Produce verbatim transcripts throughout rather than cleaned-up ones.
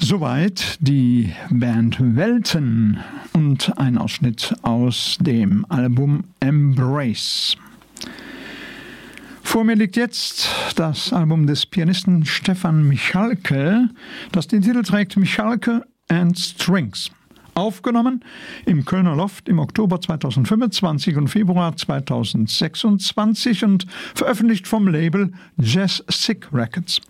Soweit die Band Welten und ein Ausschnitt aus dem Album Embrace. Vor mir liegt jetzt das Album des Pianisten Stefan Michalke, das den Titel trägt Michalke and Strings. Aufgenommen im Kölner Loft im Oktober zweitausendfünfundzwanzig und Februar zweitausendsechsundzwanzig und veröffentlicht vom Label Jazz Sick Records.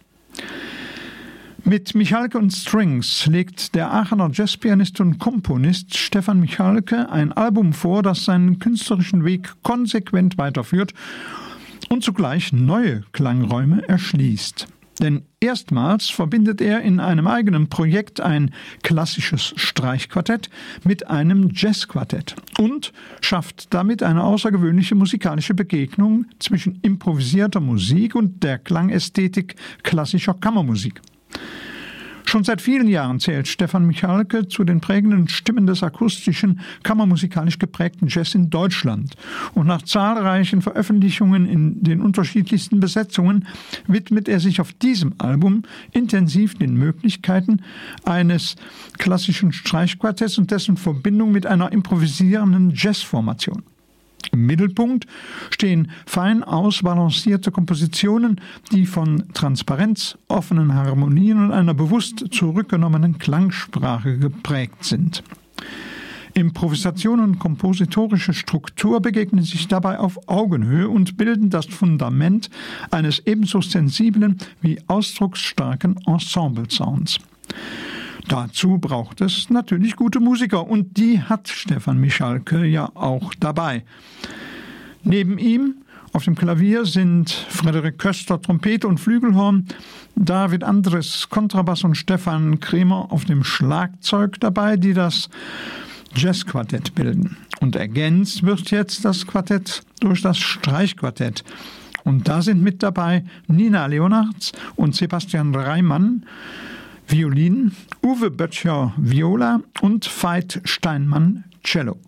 Mit Michalke und Strings legt der Aachener Jazzpianist und Komponist Stefan Michalke ein Album vor, das seinen künstlerischen Weg konsequent weiterführt und zugleich neue Klangräume erschließt. Denn erstmals verbindet er in einem eigenen Projekt ein klassisches Streichquartett mit einem Jazzquartett und schafft damit eine außergewöhnliche musikalische Begegnung zwischen improvisierter Musik und der Klangästhetik klassischer Kammermusik. Schon seit vielen Jahren zählt Stefan Michalke zu den prägenden Stimmen des akustischen, kammermusikalisch geprägten Jazz in Deutschland. Und nach zahlreichen Veröffentlichungen in den unterschiedlichsten Besetzungen widmet er sich auf diesem Album intensiv den Möglichkeiten eines klassischen Streichquartetts und dessen Verbindung mit einer improvisierenden Jazzformation. Im Mittelpunkt stehen fein ausbalancierte Kompositionen, die von Transparenz, offenen Harmonien und einer bewusst zurückgenommenen Klangsprache geprägt sind. Improvisation und kompositorische Struktur begegnen sich dabei auf Augenhöhe und bilden das Fundament eines ebenso sensiblen wie ausdrucksstarken Ensemble-Sounds. Dazu braucht es natürlich gute Musiker und die hat Stefan Michalke ja auch dabei. Neben ihm auf dem Klavier sind Frederik Köster Trompete und Flügelhorn, David Andres Kontrabass und Stefan Kremer auf dem Schlagzeug dabei, die das Jazzquartett bilden. Und ergänzt wird jetzt das Quartett durch das Streichquartett. Und da sind mit dabei Nina Leonards und Sebastian Reimann Violin, Uwe Böttcher Viola und Veit Steinmann Cello.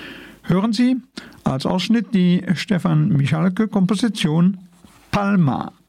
Hören Sie als Ausschnitt die Stefan Michalke Komposition Palma.